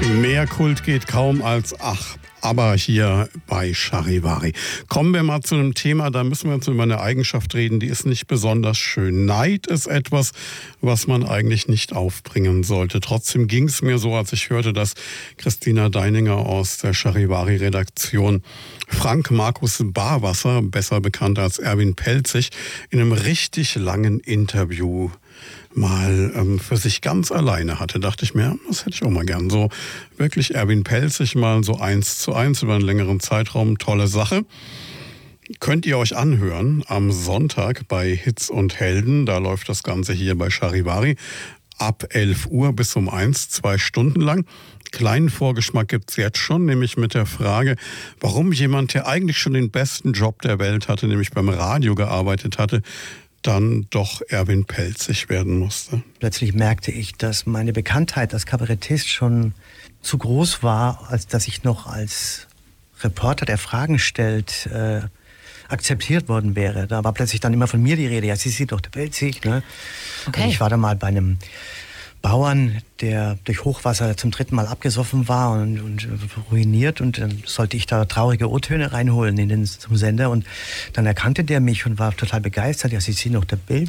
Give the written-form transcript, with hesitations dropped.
Mehr Kult geht kaum als aber hier bei Charivari. Kommen wir mal zu einem Thema, da müssen wir jetzt über eine Eigenschaft reden, die ist nicht besonders schön. Neid ist etwas, was man eigentlich nicht aufbringen sollte. Trotzdem ging es mir so, als ich hörte, dass Christina Deininger aus der Charivari-Redaktion Frank Markus Barwasser, besser bekannt als Erwin Pelzig, in einem richtig langen Interview mal für sich ganz alleine hatte, dachte ich mir, das hätte ich auch mal gern. So wirklich Erwin Pelzig mal so 1:1 über einen längeren Zeitraum, tolle Sache. Könnt ihr euch anhören am Sonntag bei Hits und Helden, da läuft das Ganze hier bei Charivari, ab 11 Uhr bis um 1, 2 Stunden lang. Kleinen Vorgeschmack gibt's jetzt schon, nämlich mit der Frage, warum jemand, der eigentlich schon den besten Job der Welt hatte, nämlich beim Radio gearbeitet hatte, dann doch Erwin Pelzig werden musste. Plötzlich merkte ich, dass meine Bekanntheit als Kabarettist schon zu groß war, als dass ich noch als Reporter, der Fragen stellt, akzeptiert worden wäre. Da war plötzlich dann immer von mir die Rede. Ja, Sie sind doch der Pelzig, ne? Okay. Und ich war da mal bei einem Bauern, der durch Hochwasser zum 3. Mal abgesoffen war und ruiniert, und dann sollte ich da traurige O-Töne reinholen zum Sender, und dann erkannte der mich und war total begeistert. Ja, Sie sind doch der